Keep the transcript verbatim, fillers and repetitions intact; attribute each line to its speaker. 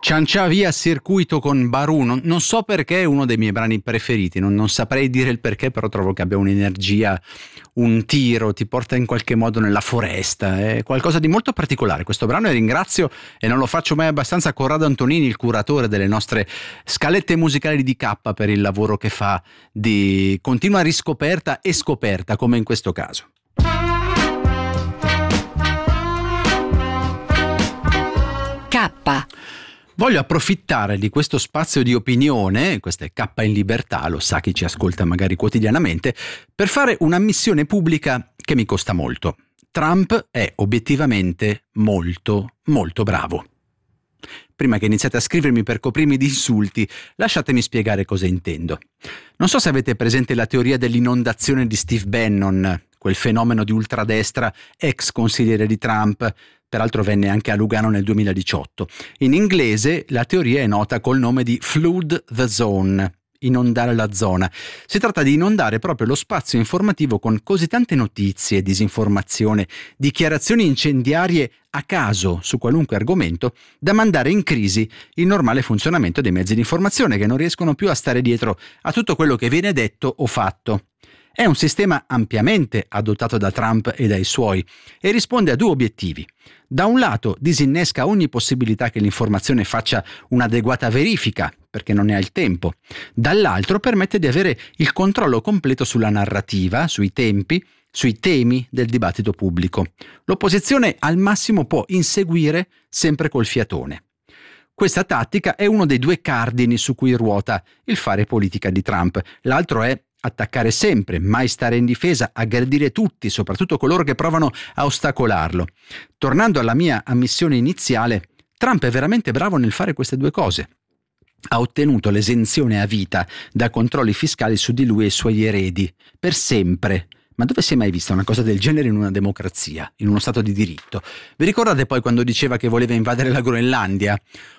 Speaker 1: Ciancià via circuito con Barù, non, non so perché è uno dei miei brani preferiti, non, non saprei dire il perché, però trovo che abbia un'energia, un tiro, ti porta in qualche modo nella foresta, è qualcosa di molto particolare questo brano, e ringrazio, e non lo faccio mai abbastanza, Corrado Antonini, il curatore delle nostre scalette musicali di K, per il lavoro che fa di continua riscoperta e scoperta, come in questo caso.
Speaker 2: K.
Speaker 1: Voglio approfittare di questo spazio di opinione, questa è K in libertà, lo sa chi ci ascolta magari quotidianamente, per fare una missione pubblica che mi costa molto. Trump è obiettivamente molto, molto bravo. Prima che iniziate a scrivermi per coprirmi di insulti, lasciatemi spiegare cosa intendo. Non so se avete presente la teoria dell'inondazione di Steve Bannon, quel fenomeno di ultradestra, ex consigliere di Trump, peraltro venne anche a Lugano nel duemiladiciotto. In inglese la teoria è nota col nome di flood the zone, inondare la zona. Si tratta di inondare proprio lo spazio informativo con così tante notizie, disinformazione, dichiarazioni incendiarie a caso su qualunque argomento, da mandare in crisi il normale funzionamento dei mezzi di informazione, che non riescono più a stare dietro a tutto quello che viene detto o fatto. È un sistema ampiamente adottato da Trump e dai suoi e risponde a due obiettivi. Da un lato disinnesca ogni possibilità che l'informazione faccia un'adeguata verifica, perché non ne ha il tempo. Dall'altro permette di avere il controllo completo sulla narrativa, sui tempi, sui temi del dibattito pubblico. L'opposizione al massimo può inseguire sempre col fiatone. Questa tattica è uno dei due cardini su cui ruota il fare politica di Trump. L'altro è attaccare sempre, mai stare in difesa, aggredire tutti, soprattutto coloro che provano a ostacolarlo. Tornando alla mia ammissione iniziale, Trump è veramente bravo nel fare queste due cose. Ha ottenuto l'esenzione a vita da controlli fiscali su di lui e i suoi eredi, per sempre. Ma dove si è mai vista una cosa del genere in una democrazia, in uno stato di diritto? Vi ricordate poi quando diceva che voleva invadere la Groenlandia?